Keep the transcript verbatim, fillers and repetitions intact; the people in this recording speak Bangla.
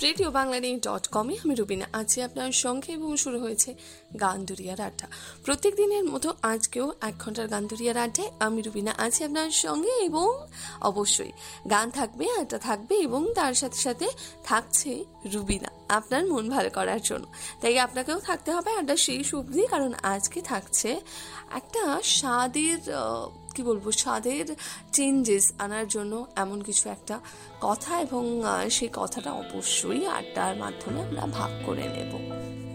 রেডিও বাংলানি ডট কমে আমি রুবিনা আছি আপনার সঙ্গে এবং শুরু হয়েছে গান দুরিয়ার আড্ডা। প্রত্যেক দিনের মতো আজকেও এক ঘন্টার গান দুরিয়ার আড্ডায় আমি রুবিনা আছি আপনার সঙ্গে এবং অবশ্যই গান থাকবে, আড্ডা থাকবে এবং তার সাথে সাথে থাকছে রুবিনা আপনার মন ভালো করার জন্য। তাই আপনাকেও থাকতে হবে আড্ডা শেষ অবধি, কারণ আজকে থাকছে একটা স্বাদের কি বলবো স্বাদের চেঞ্জেস আনার জন্য এমন কিছু একটা কথা, এবং সেই কথাটা অবশ্যই আড্ডার মাধ্যমে আমরা ভাগ করে নেব।